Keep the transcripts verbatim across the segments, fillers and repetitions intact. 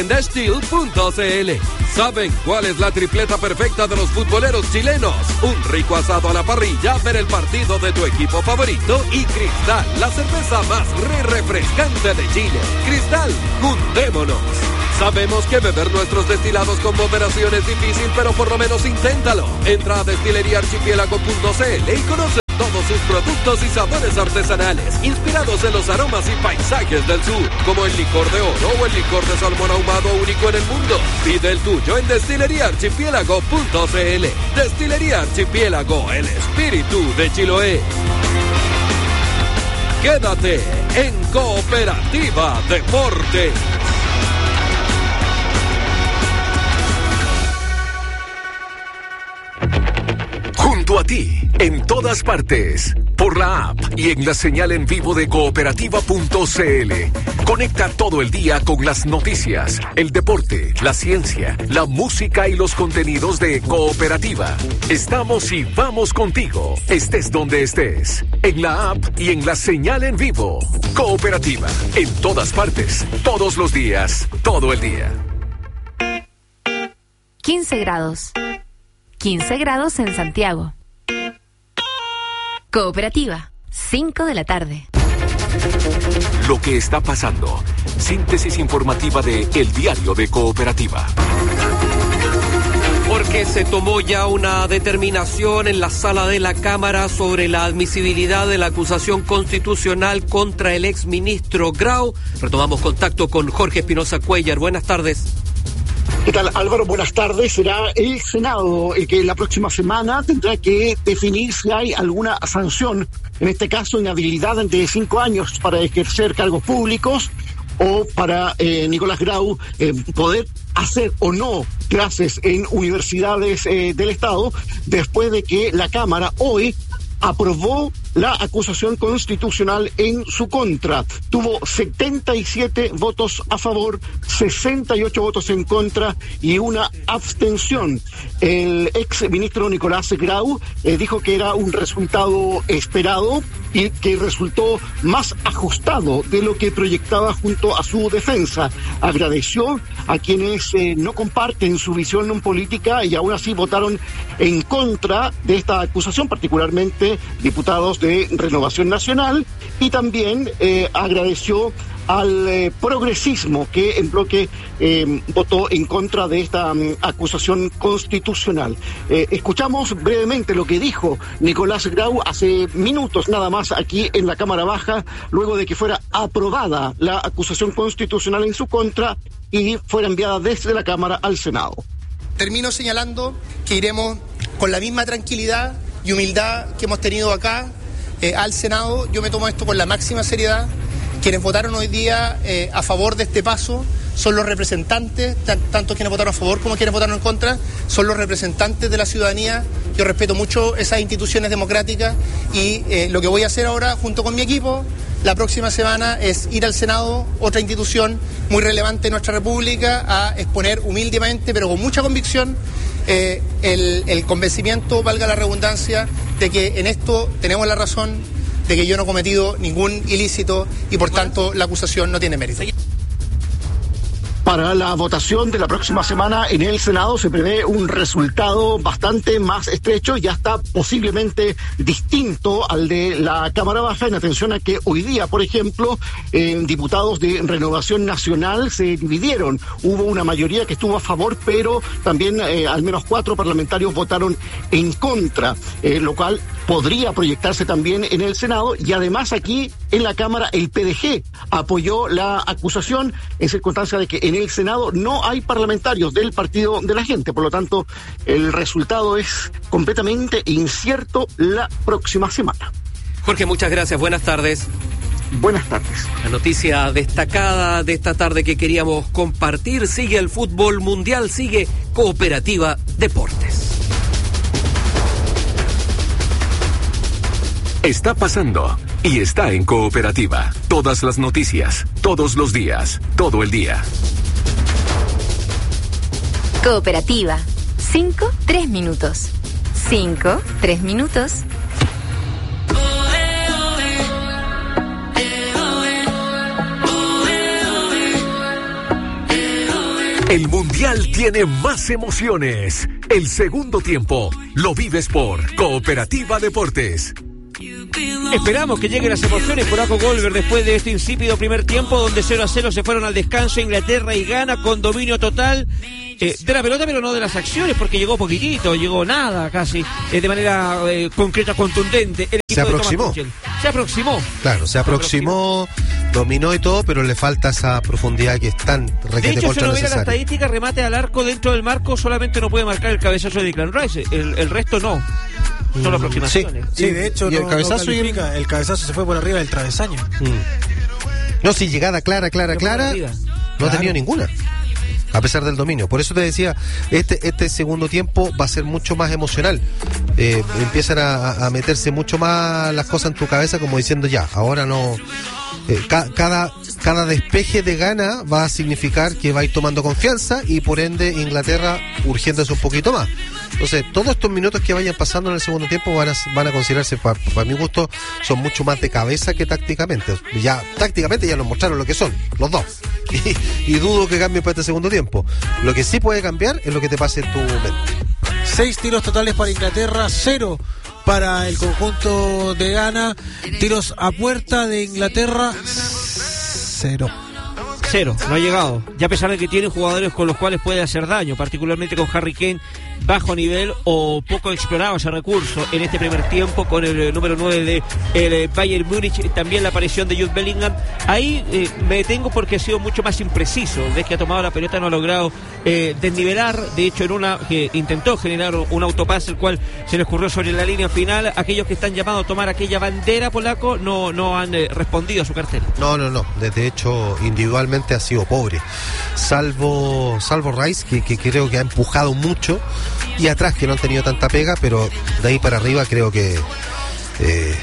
Steel punto c l. ¿Saben cuál es la tripleta perfecta de los futboleros chilenos? Un rico asado a la parrilla, ver el partido de tu equipo favorito y Cristal, la cerveza más re refrescante de Chile. Cristal, juntémonos. Sabemos que beber nuestros destilados con moderación es difícil, pero por lo menos inténtalo. Entra a destilería archipiélago punto c l y conoce todos sus productos y sabores artesanales, inspirados en los aromas y paisajes del sur, como el licor de oro o el licor de salmón ahumado único en el mundo. Pide el tuyo en destilería archipiélago punto c l. Destilería Archipiélago, el espíritu de Chiloé. Quédate en Cooperativa Deporte. Junto a ti, en todas partes, por la app y en la señal en vivo de cooperativa punto c l. Conecta todo el día con las noticias, el deporte, la ciencia, la música y los contenidos de Cooperativa. Estamos y vamos contigo, estés donde estés, en la app y en la señal en vivo. Cooperativa, en todas partes, todos los días, todo el día. quince grados. quince grados en Santiago. Cooperativa, cinco de la tarde. Lo que está pasando. Síntesis informativa de El Diario de Cooperativa. Porque se tomó ya una determinación en la sala de la Cámara sobre la admisibilidad de la acusación constitucional contra el exministro Grau. Retomamos contacto con Jorge Espinosa Cuellar. Buenas tardes. ¿Qué tal, Álvaro? Buenas tardes. Será el Senado el que la próxima semana tendrá que definir si hay alguna sanción, en este caso inhabilidad de cinco años para ejercer cargos públicos o para eh, Nicolás Grau eh, poder hacer o no clases en universidades eh, del Estado, después de que la Cámara hoy aprobó la acusación constitucional en su contra. Tuvo setenta y siete votos a favor, sesenta y ocho votos en contra y una abstención. El ex ministro Nicolás Grau eh, dijo que era un resultado esperado y que resultó más ajustado de lo que proyectaba junto a su defensa. Agradeció a quienes eh, no comparten su visión política y aún así votaron en contra de esta acusación, particularmente diputados de Renovación Nacional, y también eh, agradeció al eh, progresismo que en bloque eh, votó en contra de esta um, acusación constitucional. Eh, escuchamos brevemente lo que dijo Nicolás Grau hace minutos nada más aquí en la Cámara Baja, luego de que fuera aprobada la acusación constitucional en su contra y fuera enviada desde la Cámara al Senado. Termino señalando que iremos con la misma tranquilidad y humildad que hemos tenido acá eh, al Senado. Yo me tomo esto con la máxima seriedad. Quienes votaron hoy día eh, a favor de este paso son los representantes, t- tanto quienes votaron a favor como quienes votaron en contra, son los representantes de la ciudadanía. Yo respeto mucho esas instituciones democráticas y eh, lo que voy a hacer ahora junto con mi equipo la próxima semana es ir al Senado, otra institución muy relevante en nuestra República, a exponer humildemente pero con mucha convicción eh, el, el convencimiento, valga la redundancia, de que en esto tenemos la razón, de que yo no he cometido ningún ilícito y por tanto la acusación no tiene mérito. Para la votación de la próxima semana en el Senado se prevé un resultado bastante más estrecho y hasta posiblemente distinto al de la Cámara Baja, en atención a que hoy día, por ejemplo, eh, diputados de Renovación Nacional se dividieron. Hubo una mayoría que estuvo a favor, pero también eh, al menos cuatro parlamentarios votaron en contra, eh, lo cual podría proyectarse también en el Senado. Y además aquí en la Cámara el P D G apoyó la acusación en circunstancia de que en el Senado no hay parlamentarios del Partido de la Gente. Por lo tanto, el resultado es completamente incierto la próxima semana. Jorge, muchas gracias. Buenas tardes. Buenas tardes. La noticia destacada de esta tarde que queríamos compartir: sigue el fútbol mundial, sigue Cooperativa Deportes. Está pasando y está en Cooperativa. Todas las noticias, todos los días, todo el día. Cooperativa, cinco, tres minutos. Cinco, tres minutos. El Mundial tiene más emociones. El segundo tiempo lo vives por Cooperativa Deportes. Esperamos que lleguen las emociones por Aco Golver después de este insípido primer tiempo donde cero a cero se fueron al descanso Inglaterra y Ghana con dominio total eh, de la pelota, pero no de las acciones, porque llegó poquitito, llegó nada casi, eh, de manera eh, concreta, contundente. El se aproximó. Se aproximó. Claro, se aproximó, se aproximó, dominó y todo, pero le falta esa profundidad que es tan requete de hecho, contra si uno necesaria. mira la estadística, remate al arco dentro del marco, solamente no puede marcar el cabezazo de Declan Rice, el, el resto no. Son aproximaciones. Sí, sí, de hecho, y el no, cabezazo no y el... el cabezazo se fue por arriba del travesaño. Mm. No, si llegada clara, clara, clara, no claro. ha tenido ninguna. A pesar del dominio. Por eso te decía, este este segundo tiempo va a ser mucho más emocional. Eh, empiezan a, a meterse mucho más las cosas en tu cabeza, como diciendo ya, ahora no. Eh, ca, cada cada despeje de Ghana va a significar que va a ir tomando confianza y por ende Inglaterra urgiéndose un poquito más. Entonces, todos estos minutos que vayan pasando en el segundo tiempo van a, van a considerarse, para, para mi gusto, son mucho más de cabeza que tácticamente. Ya tácticamente ya nos mostraron lo que son, los dos. Y, y dudo que cambie para este segundo tiempo. Lo que sí puede cambiar es lo que te pase en tu mente. Seis tiros totales para Inglaterra, cero para el conjunto de Ghana. Tiros a puerta de Inglaterra, cero. Cero, no ha llegado. Ya a pesar de que tiene jugadores con los cuales puede hacer daño, particularmente con Harry Kane, bajo nivel o poco explorado ese recurso en este primer tiempo con el eh, número nueve de el eh, Bayern Múnich, también la aparición de Jude Bellingham. Ahí eh, me detengo porque ha sido mucho más impreciso. Desde que ha tomado la pelota no ha logrado eh, desnivelar. De hecho, en una que intentó generar un autopase, el cual se le ocurrió sobre la línea final. Aquellos que están llamados a tomar aquella bandera polaco no, no han eh, respondido a su cartera. No, no, no. De hecho, individualmente ha sido pobre. Salvo, salvo Rice, que, que creo que ha empujado mucho. Y atrás que no han tenido tanta pega, pero de ahí para arriba creo que eh,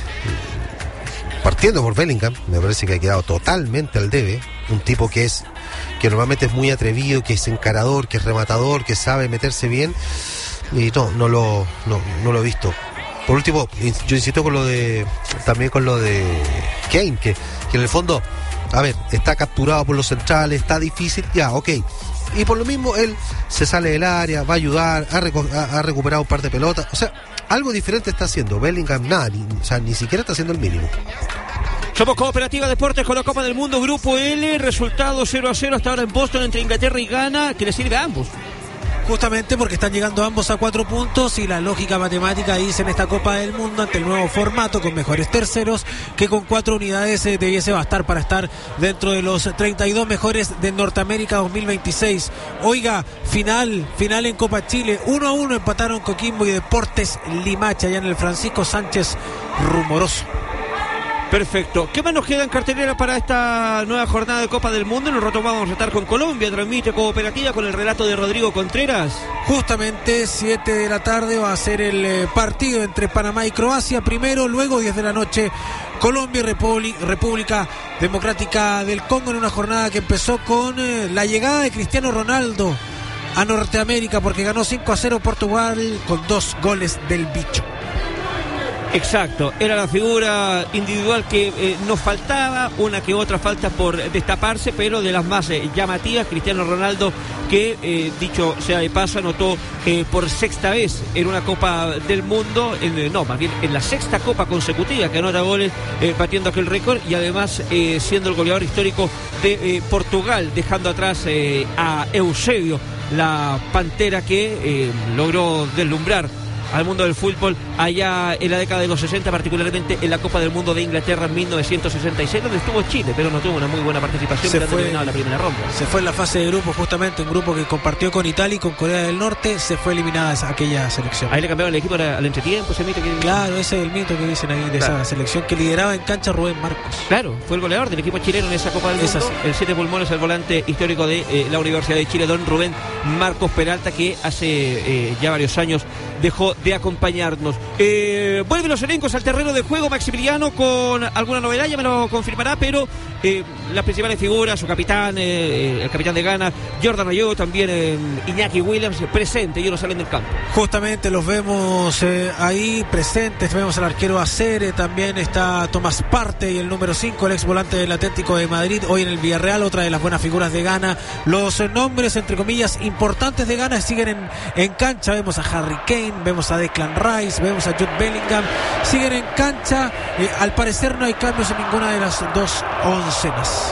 partiendo por Bellingham me parece que ha quedado totalmente al debe. Un tipo que es que normalmente es muy atrevido, que es encarador, que es rematador, que sabe meterse bien, y no, no lo, no, no lo he visto. Por último, yo insisto con lo de también con lo de Kane, que, que en el fondo, a ver, está capturado por los centrales, está difícil, ya, ok. Y por lo mismo él se sale del área, va a ayudar, ha, reco- ha, ha recuperado un par de pelotas. O sea, algo diferente está haciendo. Bellingham nada, ni, o sea, ni siquiera está haciendo el mínimo. Somos Cooperativa Deportes con la Copa del Mundo Grupo L. Resultado cero a cero hasta ahora en Boston entre Inglaterra y Ghana, que le sirve a ambos. Justamente porque están llegando ambos a cuatro puntos y la lógica matemática dice en esta Copa del Mundo ante el nuevo formato con mejores terceros que con cuatro unidades eh, debiese bastar para estar dentro de los treinta y dos mejores de Norteamérica dos mil veintiséis. Oiga, final, final en Copa Chile, uno a uno empataron Coquimbo y Deportes Limache allá en el Francisco Sánchez Rumoroso. Perfecto. ¿Qué más nos queda en cartelera para esta nueva jornada de Copa del Mundo? Nos retomamos a estar con Colombia, transmite Cooperativa con el relato de Rodrigo Contreras. Justamente siete de la tarde va a ser el eh, partido entre Panamá y Croacia primero, luego diez de la noche Colombia y República, República Democrática del Congo en una jornada que empezó con eh, la llegada de Cristiano Ronaldo a Norteamérica porque ganó cinco a cero Portugal con dos goles del bicho. Exacto, era la figura individual que eh, nos faltaba, una que otra falta por destaparse, pero de las más eh, llamativas, Cristiano Ronaldo, que eh, dicho sea de paso, anotó eh, por sexta vez en una Copa del Mundo, en, eh, no, más bien en la sexta Copa consecutiva que anota goles, eh, batiendo aquel récord y además eh, siendo el goleador histórico de eh, Portugal, dejando atrás eh, a Eusebio, la pantera que eh, logró deslumbrar al mundo del fútbol allá en la década de los sesenta, particularmente en la Copa del Mundo de Inglaterra en mil novecientos sesenta y seis, donde estuvo Chile, pero no tuvo una muy buena participación, se pero fue, terminado la primera ronda. Se fue en la fase de grupo, justamente un grupo que compartió con Italia y con Corea del Norte, se fue eliminada esa, aquella selección. Ahí le cambiaron el equipo al entretiempo, ese mito que... Claro, ese es el mito que dicen ahí de claro. Esa selección que lideraba en cancha Rubén Marcos. Claro, fue el goleador del equipo chileno en esa Copa del Mundo. El siete pulmones, el volante histórico de eh, la Universidad de Chile, don Rubén Marcos Peralta, que hace eh, ya varios años dejó de acompañarnos. Eh, vuelven los elencos al terreno de juego, Maximiliano, con alguna novedad, ya me lo confirmará, pero eh, las principales figuras, su capitán, eh, el capitán de Ghana, Jordan Ayew, también eh, Iñaki Williams, presente, ellos no salen del campo. Justamente los vemos eh, ahí presentes, vemos al arquero Acere, también está Tomás Partey, el número cinco, el ex volante del Atlético de Madrid, hoy en el Villarreal, otra de las buenas figuras de Ghana. Los eh, nombres, entre comillas, importantes de Ghana siguen en, en cancha, vemos a Harry Kane, vemos a Declan Rice, vemos a Jude Bellingham, siguen en cancha, eh, al parecer no hay cambios en ninguna de las dos oncenas.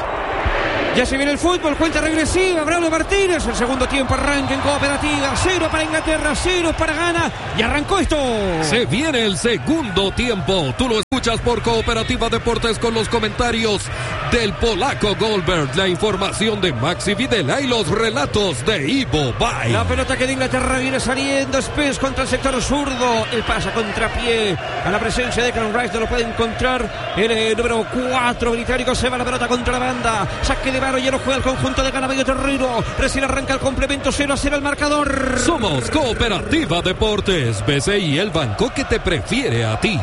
Ya se viene el fútbol, cuenta regresiva, Braulio Martínez, el segundo tiempo arranca en Cooperativa, cero para Inglaterra, cero para Ghana, y arrancó esto. Se viene el segundo tiempo, tú lo escuchas por Cooperativa Deportes con los comentarios del polaco Goldberg, la información de Maxi Videla y los relatos de Ivo Bay. La pelota que de Inglaterra viene saliendo, Spence contra el sector zurdo, el pasa contrapié, a la presencia de Declan Rice no lo puede encontrar, el eh, número cuatro británico, se va la pelota contra la banda, saque de ya lo juega el conjunto de Ghana, medio terreno. Recién arranca el complemento, cero a cero el marcador. Somos Cooperativa Deportes, B C I, el banco que te prefiere a ti.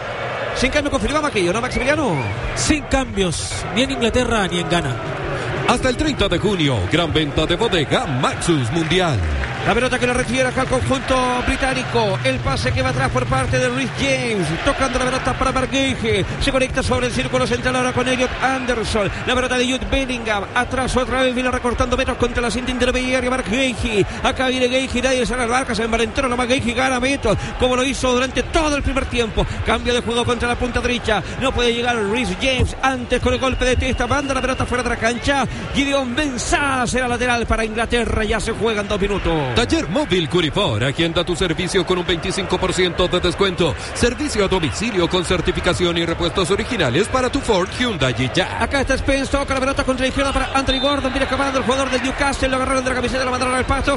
Sin cambio confirmaba aquello, ¿no, Maximiliano? Sin cambios, ni en Inglaterra ni en Ghana. Hasta el treinta de junio, gran venta de bodega Maxus Mundial. La pelota que le refiere acá al conjunto británico. El pase que va atrás por parte de Reece James. Tocando la pelota para Marguerite. Se conecta sobre el círculo central ahora con Elliot Anderson. La pelota de Jude Bellingham. Atrás otra vez viene recortando metros contra la cinta intermediaria Marguerite. Acá viene Geigy. Nadie se la barca. Se envalentó la Marguerite. Gana metros. Como lo hizo durante todo el primer tiempo. Cambio de juego contra la punta derecha. No puede llegar Reece James. Antes con el golpe de testa. Manda la pelota fuera de la cancha. Gideon Mensah será lateral para Inglaterra. Ya se juegan dos minutos. Taller Móvil Curifor, agenda tu servicio con un veinticinco por ciento de descuento. Servicio a domicilio con certificación y repuestos originales para tu Ford, Hyundai y ya. Acá está Spence, toca la pelota contra la izquierda para Anthony Gordon. Viene acabando el jugador del Newcastle, lo agarraron de la camiseta, lo mandaron al pasto.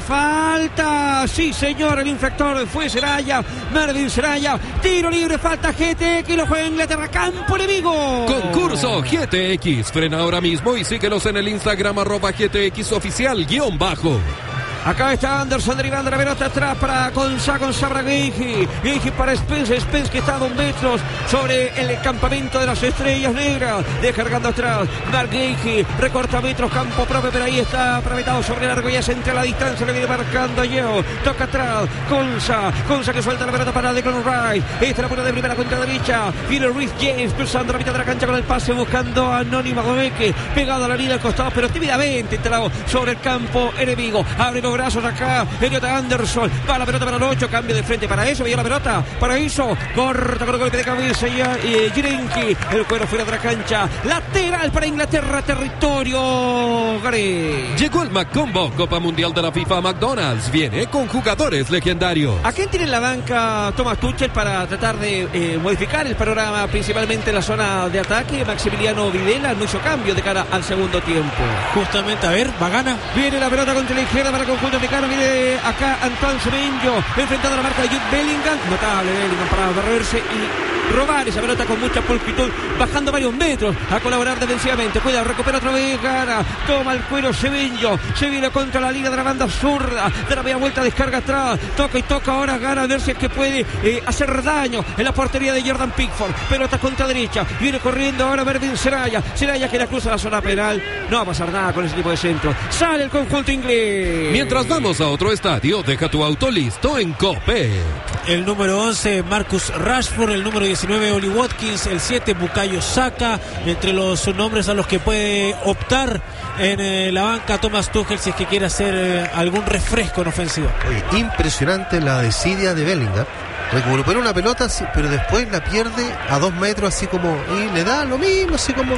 Falta, sí señor, el infractor fue Seraya, Mervin Seraya. Tiro libre, falta G T X, lo juega Inglaterra, campo enemigo. Concurso G T X, frena ahora mismo y síguelos en el Instagram arroba G T X oficial guión bajo. Acá está Anderson derivando la pelota atrás para Consa, Consa para Geigy. Geigy para Spence, Spence que está a dos metros sobre el campamento de las estrellas negras. Descargando atrás, Mark Geigy, recorta metros, campo propio, pero ahí está apretado sobre el largo, ya se entra la distancia, le viene marcando yo. Toca atrás, Consa, Consa que suelta la pelota para Declan Rice. Esta la pone de primera contra derecha. Viene Reece James cruzando la mitad de la cancha con el pase, buscando a Noni Magomeque, pegado a la línea al costado, pero tímidamente entrado sobre el campo enemigo. Abre los brazos acá, Elliot Anderson, va la pelota para el ocho, cambio de frente para eso, veía la pelota, para eso, corta con el golpe de cabeza y eh, Jirenki, el cuero fuera de la cancha, lateral para Inglaterra, territorio Gare. Llegó el McCombo, Copa Mundial de la FIFA McDonald's, viene con jugadores legendarios. ¿A quién tiene en la banca Thomas Tuchel para tratar de eh, modificar el panorama, principalmente en la zona de ataque? Maximiliano Videla no hizo cambio de cara al segundo tiempo. Justamente, a ver, va gana. Viene la pelota contra la izquierda para el conjunto americano, viene acá Antoine Semenyo, enfrentando la marca de Jude Bellingham, notable Bellingham para barrerse y robar esa pelota con mucha pulcritud, bajando varios metros a colaborar defensivamente. Cuidado, recupera otra vez, gana, toma el cuero Semenyo, se viene contra la línea de la banda zurda, de la media vuelta, descarga atrás, toca y toca ahora, gana, a ver si es que puede eh, hacer daño en la portería de Jordan Pickford. Pelota contra derecha, viene corriendo ahora Mervin Seraya, Seraya que la cruza la zona penal, no va a pasar nada con ese tipo de centro, sale el conjunto inglés. Mientras vamos a otro estadio, deja tu auto listo en Cope. El número once, Marcus Rashford, el número diecinueve, Oli Watkins, el siete, Bukayo Saka, entre los nombres a los que puede optar en eh, la banca Thomas Tuchel si es que quiere hacer eh, algún refresco en ofensiva. Oye, impresionante la desidia de Bellingham. Recupera una pelota, pero después la pierde a dos metros, así como, y le da lo mismo, así como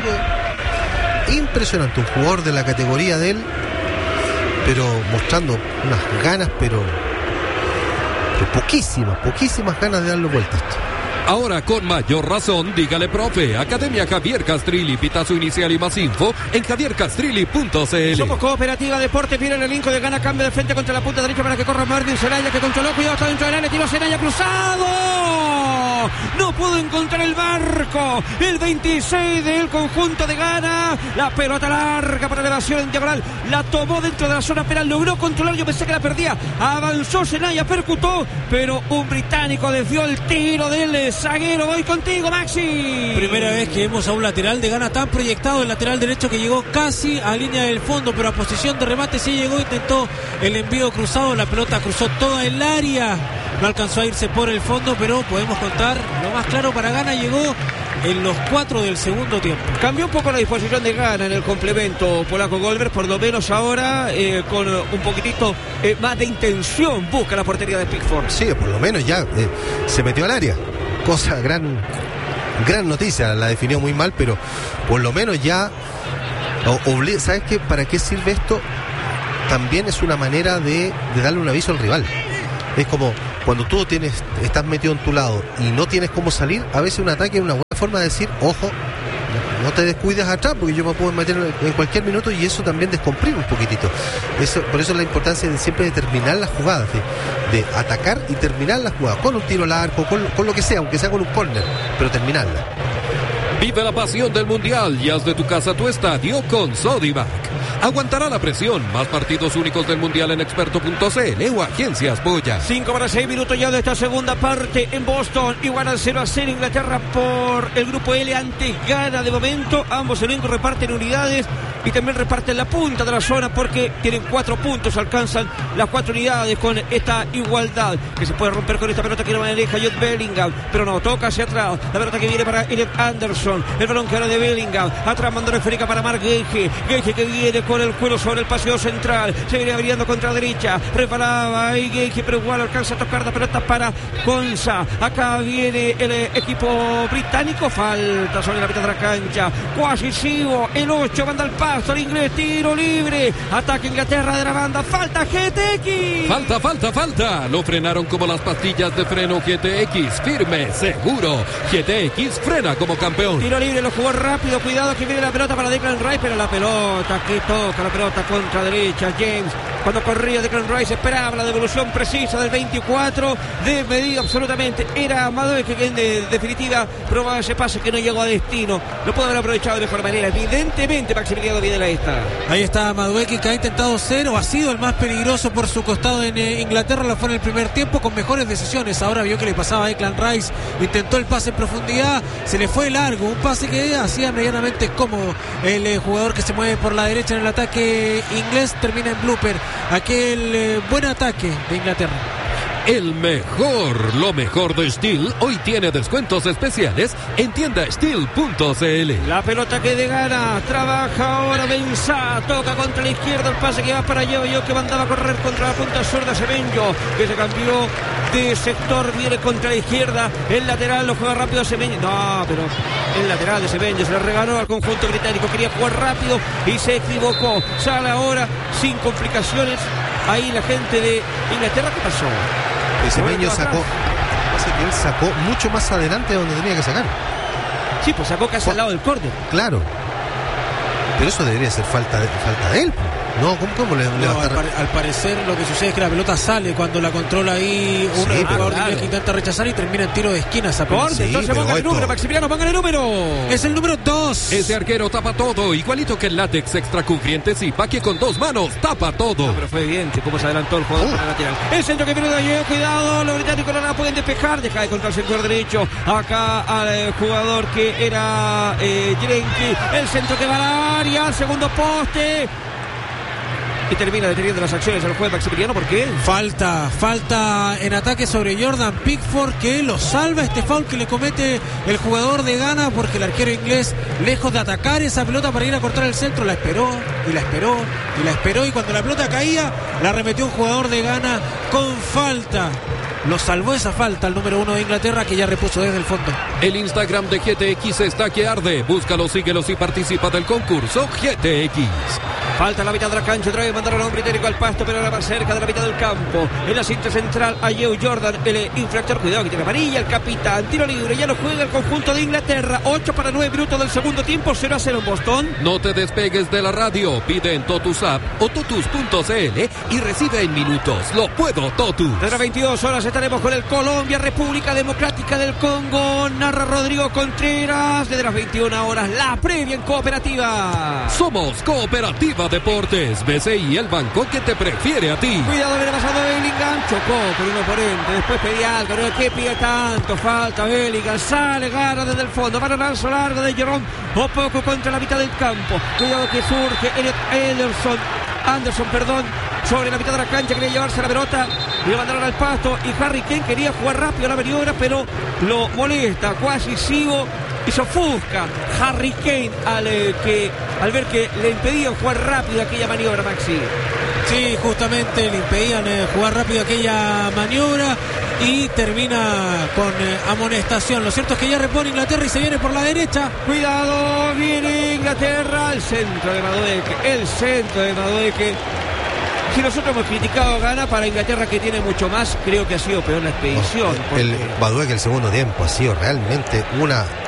que... Impresionante, un jugador de la categoría de él, pero mostrando unas ganas, pero, pero poquísimas, poquísimas ganas de darle vuelta a esto. Ahora con mayor razón, dígale profe. Academia Javier Castrilli, pitazo inicial y más info en javier castrilli punto c l. Somos Cooperativa Deporte, viene el elenco de Gana, cambio de frente contra la punta derecha para que corra Marvin Zelaya, que controló, cuidado, está dentro del área, tiró Zelaya, cruzado. No pudo encontrar el marco. El veintiséis del conjunto de Gana. La pelota larga para elevación en diagonal. La tomó dentro de la zona penal. Logró controlar. Yo pensé que la perdía. Avanzó Zelaya, percutó. Pero un británico desvió el tiro del zaguero. Voy contigo, Maxi. Primera vez que vemos a un lateral de Gana tan proyectado. El lateral derecho que llegó casi a línea del fondo. Pero a posición de remate sí llegó. Intentó el envío cruzado. La pelota cruzó toda el área. No alcanzó a irse por el fondo, pero podemos contar lo más claro para Gana llegó en los cuatro del segundo tiempo. Cambió un poco la disposición de Gana en el complemento polaco Goldberg, por lo menos ahora eh, con un poquitito eh, más de intención busca la portería de Pickford. Sí, por lo menos ya eh, se metió al área, cosa gran gran noticia, la definió muy mal, pero por lo menos ya obli- ¿sabes qué? ¿Para qué sirve esto? También es una manera de, de darle un aviso al rival. Es como cuando tú tienes, estás metido en tu lado y no tienes cómo salir, a veces un ataque es una buena forma de decir, ojo, no te descuides atrás porque yo me puedo meter en cualquier minuto, y eso también descomprime un poquitito. Eso, por eso es la importancia de siempre de terminar las jugadas, de, de atacar y terminar las jugadas, con un tiro al arco, con, con lo que sea, aunque sea con un córner, pero terminarla. Vive la pasión del Mundial y haz de tu casa tu estadio con Sodimac. Aguantará la presión. Más partidos únicos del Mundial en experto punto c l o agencias Boya. cinco para seis minutos ya de esta segunda parte en Boston. Igual al cero a cero Inglaterra por el grupo L ante Gana de momento. Ambos elencos reparten unidades y también reparten la punta de la zona porque tienen cuatro puntos. Alcanzan las cuatro unidades con esta igualdad que se puede romper con esta pelota que no maneja Jude Bellingham. Pero no, toca hacia atrás. La pelota que viene para Elliot Anderson. El balón que ahora de Bellingham. Atrás mando esférica para Mark Gage. Gage que viene con el cuero sobre el paseo central. Se viene abriendo contra la derecha. Reparaba ahí Gage, pero igual alcanza a tocar la pelota para Konsa. Acá viene el eh, equipo británico. Falta sobre la mitad de la cancha. Quasisivo. El ocho manda al paso. El inglés. Tiro libre. Ataque Inglaterra de la banda. Falta G T X. Falta, falta, falta. Lo frenaron como las pastillas de freno G T X. Firme, seguro. G T X frena como campeón. Tiro libre, lo jugó rápido. Cuidado que viene la pelota para Declan Rice. Pero la pelota que toca la pelota contra derecha. James, cuando corría Declan Rice, esperaba la devolución precisa del veinticuatro. Desmedido absolutamente. Era Madueque que en de, definitiva probaba ese pase que no llegó a destino. Lo pudo haber aprovechado de mejor manera. Evidentemente Maximiliano Videla está. Ahí está Madueque, que ha intentado ser o ha sido el más peligroso por su costado en eh, Inglaterra. Lo fue en el primer tiempo con mejores decisiones. Ahora vio que le pasaba a Declan Rice. Intentó el pase en profundidad. Se le fue largo. Un pase que hacía medianamente cómodo el eh, jugador que se mueve por la derecha en el ataque inglés. Termina en blooper. Aquel eh, buen ataque de Inglaterra. El mejor, lo mejor de Steel hoy tiene descuentos especiales en tienda steel punto c l. La pelota que de Gana, trabaja ahora Mensah, toca contra la izquierda el pase que va para Yo Yo, que mandaba a correr contra la punta sur de Semenyo, que se cambió de sector, viene contra la izquierda, el lateral lo juega rápido a Semenyo, no, pero el lateral de Semenyo se le regaló al conjunto británico, quería jugar rápido y se equivocó, sale ahora sin complicaciones, ahí la gente de Inglaterra. ¿Qué pasó? El Semenyo sacó, hace que él sacó mucho más adelante de donde tenía que sacar. Sí, pues sacó casi al lado del córner. Claro. Pero eso debería ser falta de, falta de él. No, ¿cómo, cómo le, no, le va a al, estar... par, al parecer lo que sucede es que la pelota sale cuando la controla ahí un Sí, jugador claro. que intenta rechazar y termina en tiro de esquina esa pelota. Corte, Sí, entonces pero pongan el esto- número, Maximiliano, pongan el número. Es el número dos. Ese arquero tapa todo, igualito que el látex extra cubriente Zipa, que con dos manos tapa todo. No, pero fue evidente cómo se adelantó el jugador Uh. para el lateral. El centro que viene de allí, cuidado, los británicos no la pueden despejar, deja de contra el sector derecho, acá al eh, jugador que era eh, Jerenki, el centro que va al área, al segundo poste, y termina deteniendo las acciones del juez Maximiliano. ¿Por qué? Falta, falta en ataque sobre Jordan Pickford, que lo salva este foul que le comete el jugador de Ghana, porque el arquero inglés, lejos de atacar esa pelota para ir a cortar el centro, la esperó y la esperó y la esperó, y cuando la pelota caía la remetió un jugador de Ghana con falta. Lo salvó esa falta el número uno de Inglaterra, que ya repuso desde el fondo. El Instagram de G T X está que arde. Búscalo, síguelos y participa del concurso G T X. Falta la mitad de la cancha, otra vez mandaron a un británico al pasto, pero ahora más cerca de la mitad del campo. En la cinta central a Joe Jordan, el infractor, cuidado que tiene amarilla, el capitán, tiro libre, ya lo juega el conjunto de Inglaterra. ocho para nueve minutos del segundo tiempo, cero a cero en Boston. No te despegues de la radio, pide en Totus App o totus punto c l y recibe en minutos Lo Puedo Totus. Desde las veintidós horas estaremos con el Colombia, República Democrática del Congo, narra Rodrigo Contreras. Desde las veintiuna horas, la previa en Cooperativa. Somos Cooperativa Deportes, B C I, el banco que te prefiere a ti. Cuidado, viene pasando Bellingham, chocó con un oponente, después pedía algo, no que pide tanto, falta Bellingham, sale, gana desde el fondo, va a lanzo largo de Jerome, o poco contra la mitad del campo. Cuidado que surge Elliot Anderson, Anderson, perdón, sobre la mitad de la cancha, quería llevarse la pelota, le mandaron al pasto y Harry Kane quería jugar rápido la maniobra, pero lo molesta, casi sigo. Y se ofusca Harry Kane al, eh, que, al ver que le impedían jugar rápido aquella maniobra, Maxi. Sí, justamente le impedían eh, jugar rápido aquella maniobra y termina con eh, amonestación. Lo cierto es que ya repone Inglaterra y se viene por la derecha. Cuidado, viene Inglaterra, el centro de Madueke, el centro de Madueke. Si nosotros hemos criticado a Ghana, para Inglaterra, que tiene mucho más, creo que ha sido peor la expedición. El Madueke el segundo tiempo ha sido realmente una